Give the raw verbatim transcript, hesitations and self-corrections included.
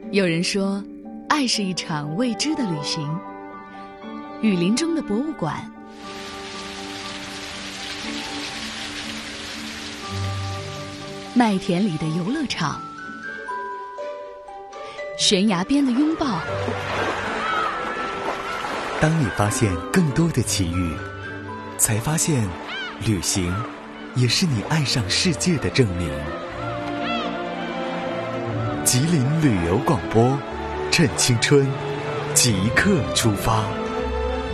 有人说，爱是一场未知的旅行。雨林中的博物馆，麦田里的游乐场，悬崖边的拥抱。 当你发现更多的奇遇，才发现旅行也是你爱上世界的证明。吉林旅游广播，趁青春，即刻出发。